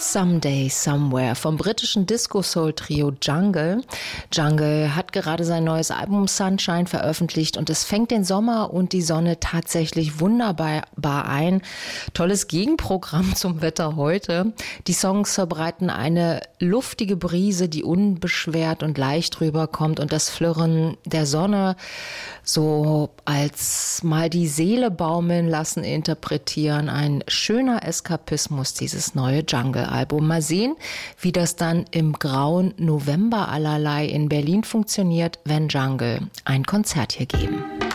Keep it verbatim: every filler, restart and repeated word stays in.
Someday Somewhere vom britischen Disco-Soul-Trio Jungle. Jungle hat gerade sein neues Album Sunshine veröffentlicht und es fängt den Sommer und die Sonne tatsächlich wunderbar ein. Tolles Gegenprogramm zum Wetter heute. Die Songs verbreiten eine luftige Brise, die unbeschwert und leicht rüberkommt und das Flirren der Sonne so als mal die Seele baumeln lassen interpretieren. Ein schöner Eskapismus, dieses neue Jungle-Album. Mal sehen, wie das dann im grauen November allerlei in Berlin funktioniert, wenn Jungle ein Konzert hier geben.